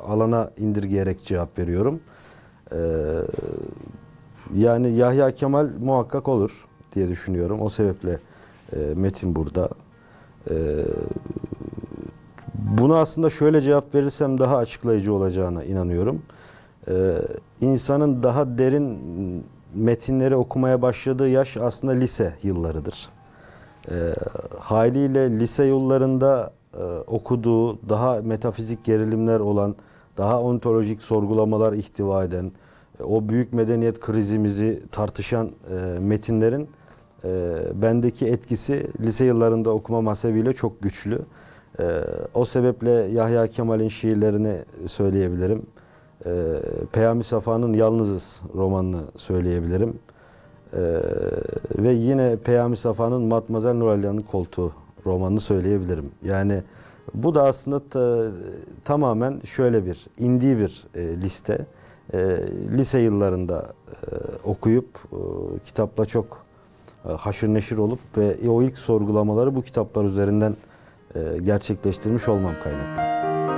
alana indirgeyerek cevap veriyorum. Yani Yahya Kemal muhakkak olur diye düşünüyorum. O sebeple metin burada. Buna aslında şöyle cevap verirsem daha açıklayıcı olacağına inanıyorum. İnsanın daha derin metinleri okumaya başladığı yaş aslında lise yıllarıdır. Haliyle lise yıllarında okuduğu daha metafizik gerilimler olan, daha ontolojik sorgulamalar ihtiva eden, o büyük medeniyet krizimizi tartışan metinlerin bendeki etkisi lise yıllarında okumam hasebiyle çok güçlü. O sebeple Yahya Kemal'in şiirlerini söyleyebilirim. Peyami Safa'nın Yalnızız romanını söyleyebilirim. Ve yine Peyami Safa'nın Matmazel Nuralia'nın Koltuğu romanını söyleyebilirim. Yani bu da aslında tamamen şöyle bir indiği bir liste. Lise yıllarında okuyup kitapla çok haşır neşir olup ve o ilk sorgulamaları bu kitaplar üzerinden gerçekleştirmiş olmam kaynaklı.